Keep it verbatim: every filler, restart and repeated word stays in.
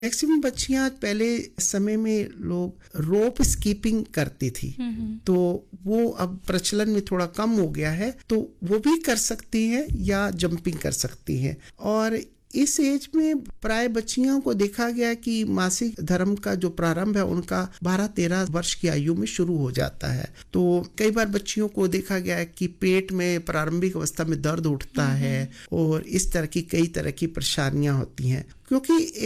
Maximum बच्चियां पहले समय में लोग रोप स्कीपिंग करती थी, तो वो अब प्रचलन में थोड़ा कम हो गया है, तो वो भी कर सकती हैं या जंपिंग कर सकती हैं। और इस एज में प्राय बच्चियों को देखा गया कि मासिक धर्म का जो प्रारंभ है उनका बारह तेरह वर्ष की आयु में शुरू हो जाता है। तो कई बार बच्चियों को देखा गया है कि पेट में प्रारंभिक अवस्था में दर्द उठता है और इस तरह की कई तरह की परेशानियां होती हैं, क्योंकि